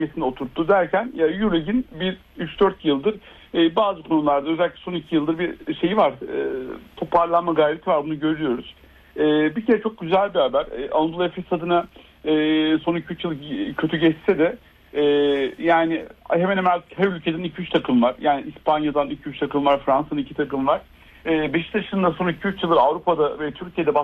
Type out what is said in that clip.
kesin oturttu derken ya Euroleague'in bir 3-4 yıldır bazı konularda özellikle son 2 yıldır bir şeyi var. Toparlanma gayreti var, bunu görüyoruz. Bir kere çok güzel bir haber. Anadolu Efes adına son 2-3 yıl kötü geçse de yani hemen hemen her ülkeden 2-3 takım var. Yani İspanya'dan 2-3 takım var, Fransa'dan 2 takım var. Beşiktaş'ın da son 2-3 yıldır Avrupa'da ve Türkiye'de